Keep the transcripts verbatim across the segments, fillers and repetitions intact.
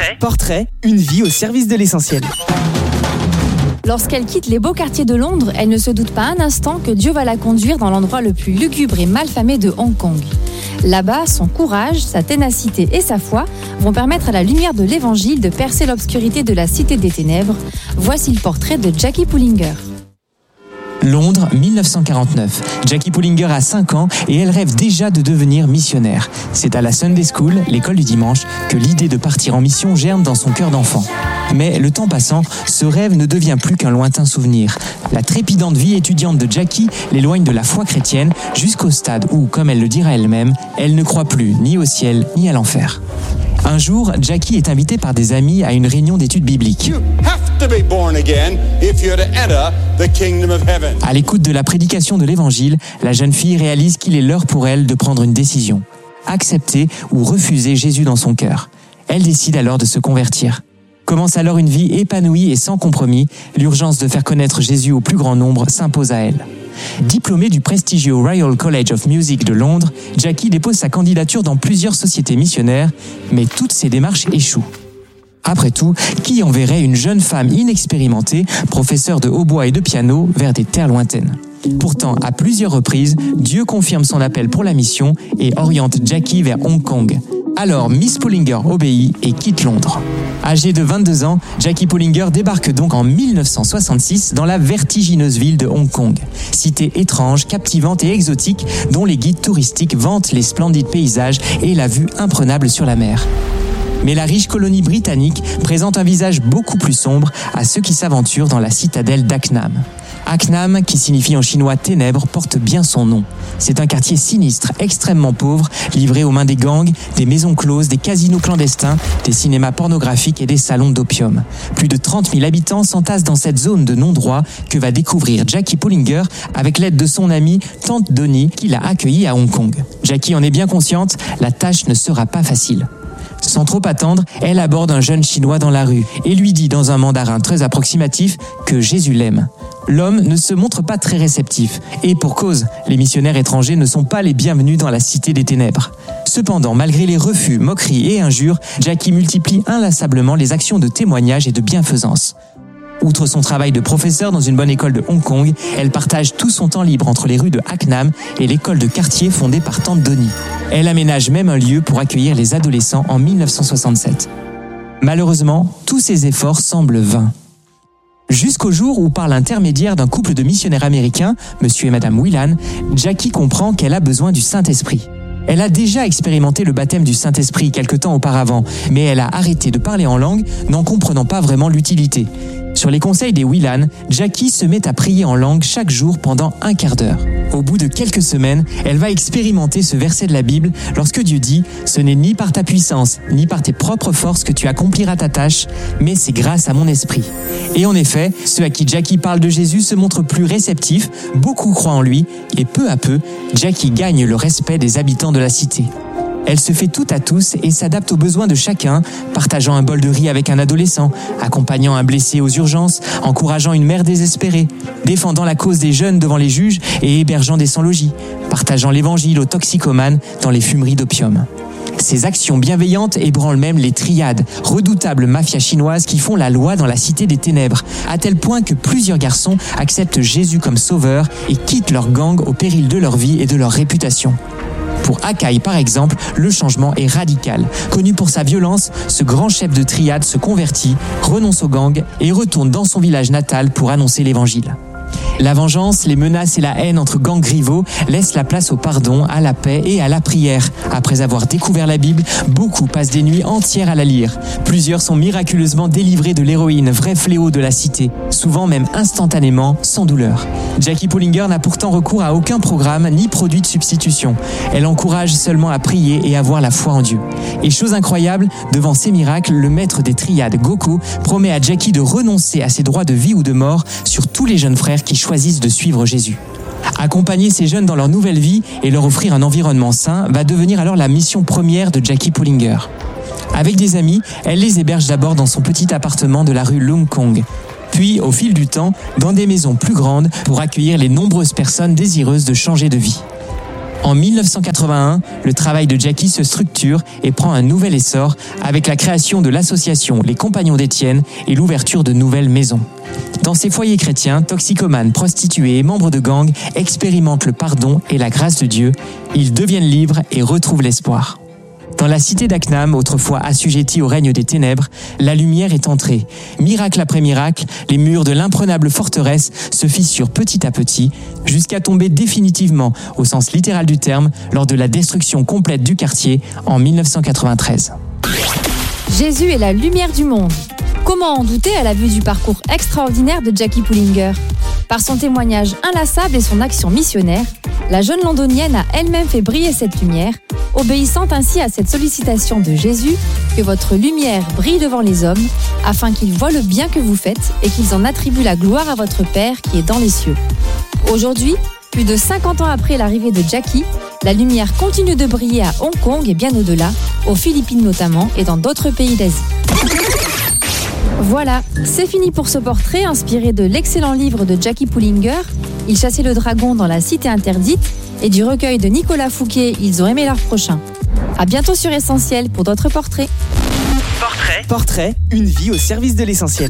Portrait. Portrait, une vie au service de l'essentiel. Lorsqu'elle quitte les beaux quartiers de Londres, elle ne se doute pas un instant que Dieu va la conduire dans l'endroit le plus lugubre et malfamé de Hong Kong. Là-bas, son courage, sa ténacité et sa foi vont permettre à la lumière de l'Évangile de percer l'obscurité de la cité des ténèbres. Voici le portrait de Jackie Pullinger. Londres, dix-neuf cent quarante-neuf. Jackie Pullinger a cinq ans et elle rêve déjà de devenir missionnaire. C'est à la Sunday School, l'école du dimanche, que l'idée de partir en mission germe dans son cœur d'enfant. Mais le temps passant, ce rêve ne devient plus qu'un lointain souvenir. La trépidante vie étudiante de Jackie l'éloigne de la foi chrétienne jusqu'au stade où, comme elle le dira elle-même, elle ne croit plus ni au ciel ni à l'enfer. Un jour, Jackie est invitée par des amis à une réunion d'études bibliques. À l'écoute de la prédication de l'Évangile, la jeune fille réalise qu'il est l'heure pour elle de prendre une décision. Accepter ou refuser Jésus dans son cœur. Elle décide alors de se convertir. Commence alors une vie épanouie et sans compromis. L'urgence de faire connaître Jésus au plus grand nombre s'impose à elle. Diplômée du prestigieux Royal College of Music de Londres, Jackie dépose sa candidature dans plusieurs sociétés missionnaires, mais toutes ses démarches échouent. Après tout, qui enverrait une jeune femme inexpérimentée, professeure de hautbois et de piano, vers des terres lointaines ? Pourtant, à plusieurs reprises, Dieu confirme son appel pour la mission et oriente Jackie vers Hong Kong. Alors, Miss Pullinger obéit et quitte Londres. Âgée de vingt-deux ans, Jackie Pullinger débarque donc en dix-neuf cent soixante-six dans la vertigineuse ville de Hong Kong. Cité étrange, captivante et exotique dont les guides touristiques vantent les splendides paysages et la vue imprenable sur la mer. Mais la riche colonie britannique présente un visage beaucoup plus sombre à ceux qui s'aventurent dans la citadelle d'Aknam. Aknam, qui signifie en chinois ténèbres, porte bien son nom. C'est un quartier sinistre, extrêmement pauvre, livré aux mains des gangs, des maisons closes, des casinos clandestins, des cinémas pornographiques et des salons d'opium. Plus de trente mille habitants s'entassent dans cette zone de non-droit que va découvrir Jackie Pullinger avec l'aide de son amie Tante Donnie qui l'a accueillie à Hong Kong. Jackie en est bien consciente, la tâche ne sera pas facile. Sans trop attendre, elle aborde un jeune Chinois dans la rue et lui dit dans un mandarin très approximatif que Jésus l'aime. L'homme ne se montre pas très réceptif, et pour cause, les missionnaires étrangers ne sont pas les bienvenus dans la cité des ténèbres. Cependant, malgré les refus, moqueries et injures, Jackie multiplie inlassablement les actions de témoignage et de bienfaisance. Outre son travail de professeur dans une bonne école de Hong Kong, elle partage tout son temps libre entre les rues de Aknam et l'école de quartier fondée par Tante Donnie. Elle aménage même un lieu pour accueillir les adolescents en dix-neuf cent soixante-sept. Malheureusement, tous ces efforts semblent vains. Jusqu'au jour où, par l'intermédiaire d'un couple de missionnaires américains, Monsieur et Madame Whelan, Jackie comprend qu'elle a besoin du Saint-Esprit. Elle a déjà expérimenté le baptême du Saint-Esprit quelque temps auparavant, mais elle a arrêté de parler en langue, n'en comprenant pas vraiment l'utilité. Sur les conseils des Whelan, Jackie se met à prier en langue chaque jour pendant un quart d'heure. Au bout de quelques semaines, elle va expérimenter ce verset de la Bible lorsque Dieu dit « Ce n'est ni par ta puissance, ni par tes propres forces que tu accompliras ta tâche, mais c'est grâce à mon esprit. » Et en effet, ceux à qui Jackie parle de Jésus se montrent plus réceptifs, beaucoup croient en lui, et peu à peu, Jackie gagne le respect des habitants de la cité. Elle se fait tout à tous et s'adapte aux besoins de chacun, partageant un bol de riz avec un adolescent, accompagnant un blessé aux urgences, encourageant une mère désespérée, défendant la cause des jeunes devant les juges et hébergeant des sans-logis, partageant l'évangile aux toxicomanes dans les fumeries d'opium. Ces actions bienveillantes ébranlent même les triades, redoutables mafias chinoises qui font la loi dans la cité des ténèbres, à tel point que plusieurs garçons acceptent Jésus comme sauveur et quittent leur gang au péril de leur vie et de leur réputation. Pour Akai, par exemple, le changement est radical. Connu pour sa violence, ce grand chef de triade se convertit, renonce au gang et retourne dans son village natal pour annoncer l'évangile. La vengeance, les menaces et la haine entre gangs rivaux laissent la place au pardon, à la paix et à la prière. Après avoir découvert la Bible, beaucoup passent des nuits entières à la lire. Plusieurs sont miraculeusement délivrés de l'héroïne, vrai fléau de la cité, souvent même instantanément, sans douleur. Jackie Pullinger n'a pourtant recours à aucun programme ni produit de substitution. Elle encourage seulement à prier et à avoir la foi en Dieu. Et chose incroyable, devant ces miracles, le maître des triades, Goko, promet à Jackie de renoncer à ses droits de vie ou de mort sur tous les jeunes frères qui choisissent de suivre Jésus. Accompagner ces jeunes dans leur nouvelle vie et leur offrir un environnement sain va devenir alors la mission première de Jackie Pullinger. Avec des amis, elle les héberge d'abord dans son petit appartement de la rue Lung Kong, puis au fil du temps dans des maisons plus grandes pour accueillir les nombreuses personnes désireuses de changer de vie. En mille neuf cent quatre-vingt-un, le travail de Jackie se structure et prend un nouvel essor avec la création de l'association Les Compagnons d'Étienne et l'ouverture de nouvelles maisons. Dans ces foyers chrétiens, toxicomanes, prostituées et membres de gangs expérimentent le pardon et la grâce de Dieu. Ils deviennent libres et retrouvent l'espoir. Dans la cité d'Aknam, autrefois assujettie au règne des ténèbres, la lumière est entrée. Miracle après miracle, les murs de l'imprenable forteresse se fissurent petit à petit, jusqu'à tomber définitivement, au sens littéral du terme, lors de la destruction complète du quartier en mille neuf cent quatre-vingt-treize. Jésus est la lumière du monde. Comment en douter à la vue du parcours extraordinaire de Jackie Pullinger ? Par son témoignage inlassable et son action missionnaire, la jeune londonienne a elle-même fait briller cette lumière, obéissant ainsi à cette sollicitation de Jésus que votre lumière brille devant les hommes, afin qu'ils voient le bien que vous faites et qu'ils en attribuent la gloire à votre Père qui est dans les cieux. Aujourd'hui, plus de cinquante ans après l'arrivée de Jackie, la lumière continue de briller à Hong Kong et bien au-delà, aux Philippines notamment et dans d'autres pays d'Asie. Voilà, c'est fini pour ce portrait inspiré de l'excellent livre de Jackie Pullinger, Il chassait le dragon dans la cité interdite, et du recueil de Nicolas Fouquet, Ils ont aimé leur prochain. À bientôt sur Essentiel pour d'autres portraits. Portrait. Portrait, une vie au service de l'essentiel.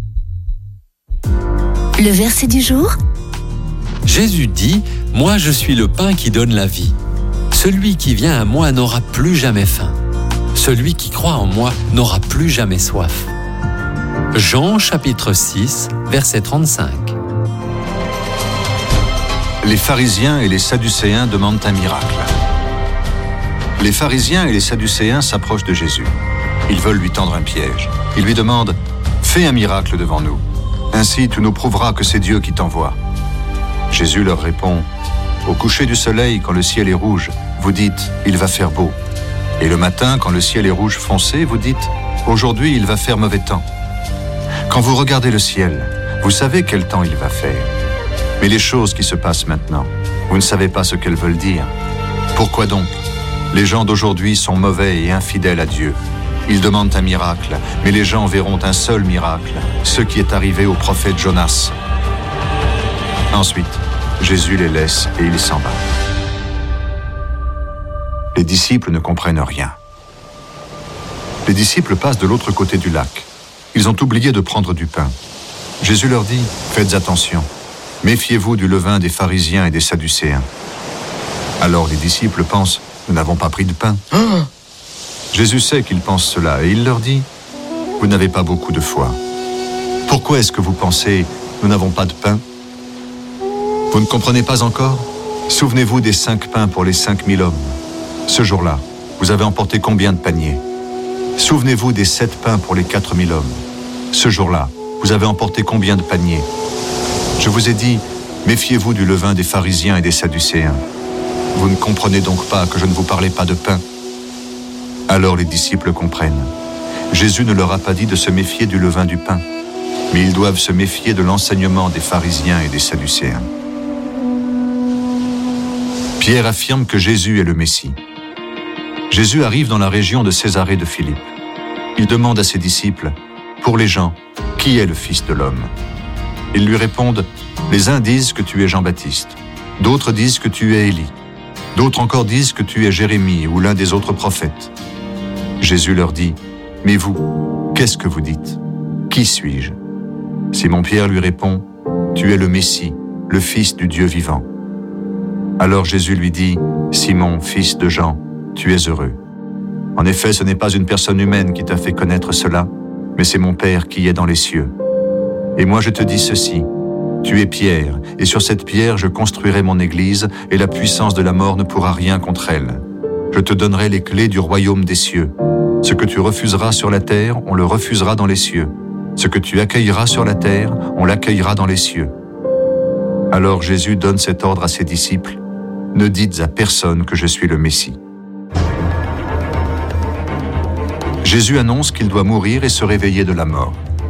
Le verset du jour. Jésus dit, « Moi je suis le pain qui donne la vie. Celui qui vient à moi n'aura plus jamais faim. Celui qui croit en moi n'aura plus jamais soif. » Jean chapitre six, verset trente-cinq. Les pharisiens et les sadducéens demandent un miracle. Les pharisiens et les sadducéens s'approchent de Jésus. Ils veulent lui tendre un piège. Ils lui demandent « Fais un miracle devant nous. Ainsi tu nous prouveras que c'est Dieu qui t'envoie. » Jésus leur répond « Au coucher du soleil, quand le ciel est rouge, vous dites « Il va faire beau. » Et le matin, quand le ciel est rouge foncé, vous dites « Aujourd'hui, il va faire mauvais temps. » Quand vous regardez le ciel, vous savez quel temps il va faire. Mais les choses qui se passent maintenant, vous ne savez pas ce qu'elles veulent dire. Pourquoi donc ? Les gens d'aujourd'hui sont mauvais et infidèles à Dieu. Ils demandent un miracle, mais les gens verront un seul miracle, ce qui est arrivé au prophète Jonas. Ensuite, Jésus les laisse et il s'en va. Les disciples ne comprennent rien. Les disciples passent de l'autre côté du lac. Ils ont oublié de prendre du pain. Jésus leur dit, « Faites attention, méfiez-vous du levain des pharisiens et des sadducéens. » Alors les disciples pensent, « Nous n'avons pas pris de pain. » Jésus sait qu'ils pensent cela et il leur dit, « Vous n'avez pas beaucoup de foi. Pourquoi est-ce que vous pensez, « Nous n'avons pas de pain » Vous ne comprenez pas encore ? Souvenez-vous des cinq pains pour les cinq mille hommes. Ce jour-là, vous avez emporté combien de paniers ? Souvenez-vous des sept pains pour les quatre mille hommes. Ce jour-là, vous avez emporté combien de paniers ? Je vous ai dit, méfiez-vous du levain des pharisiens et des sadducéens. Vous ne comprenez donc pas que je ne vous parlais pas de pain ? Alors les disciples comprennent. Jésus ne leur a pas dit de se méfier du levain du pain, mais ils doivent se méfier de l'enseignement des pharisiens et des sadducéens. Pierre affirme que Jésus est le Messie. Jésus arrive dans la région de Césarée de Philippe. Il demande à ses disciples, « Pour les gens, qui est le Fils de l'homme ?» Ils lui répondent, « Les uns disent que tu es Jean-Baptiste, d'autres disent que tu es Élie, d'autres encore disent que tu es Jérémie ou l'un des autres prophètes. » Jésus leur dit, « Mais vous, qu'est-ce que vous dites ? Qui suis-je » Simon-Pierre lui répond, « Tu es le Messie, le Fils du Dieu vivant. » Alors Jésus lui dit, « Simon, fils de Jean, tu es heureux. En effet, ce n'est pas une personne humaine qui t'a fait connaître cela, mais c'est mon Père qui est dans les cieux. Et moi je te dis ceci, tu es Pierre, et sur cette pierre je construirai mon église, et la puissance de la mort ne pourra rien contre elle. Je te donnerai les clés du royaume des cieux. Ce que tu refuseras sur la terre, on le refusera dans les cieux. Ce que tu accueilleras sur la terre, on l'accueillera dans les cieux. » Alors Jésus donne cet ordre à ses disciples, « Ne dites à personne que je suis le Messie. » Jésus annonce qu'il doit mourir et se réveiller de la mort.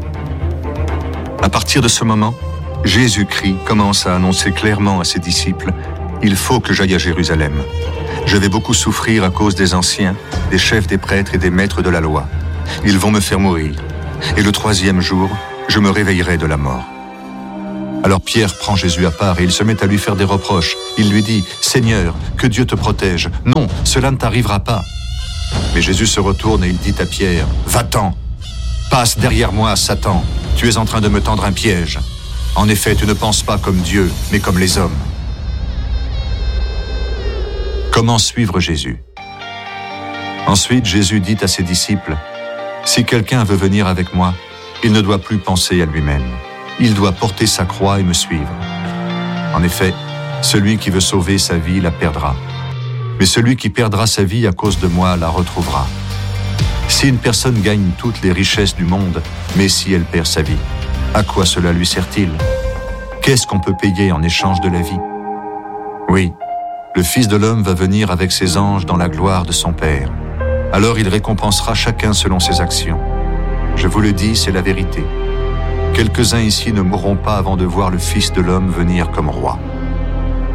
À partir de ce moment, Jésus-Christ commence à annoncer clairement à ses disciples « Il faut que j'aille à Jérusalem. Je vais beaucoup souffrir à cause des anciens, des chefs des prêtres et des maîtres de la loi. Ils vont me faire mourir. Et le troisième jour, je me réveillerai de la mort. » Alors Pierre prend Jésus à part et il se met à lui faire des reproches. Il lui dit, « Seigneur, que Dieu te protège. Non, cela ne t'arrivera pas. » Mais Jésus se retourne et il dit à Pierre, « Va-t'en, passe derrière moi, Satan. Tu es en train de me tendre un piège. En effet, tu ne penses pas comme Dieu, mais comme les hommes. » Comment suivre Jésus? Ensuite, Jésus dit à ses disciples, « Si quelqu'un veut venir avec moi, il ne doit plus penser à lui-même. Il doit porter sa croix et me suivre. En effet, celui qui veut sauver sa vie la perdra. Mais celui qui perdra sa vie à cause de moi la retrouvera. Si une personne gagne toutes les richesses du monde, mais si elle perd sa vie, à quoi cela lui sert-il? Qu'est-ce qu'on peut payer en échange de la vie? Oui, le Fils de l'homme va venir avec ses anges dans la gloire de son Père. Alors il récompensera chacun selon ses actions. Je vous le dis, c'est la vérité. Quelques-uns ici ne mourront pas avant de voir le Fils de l'homme venir comme roi.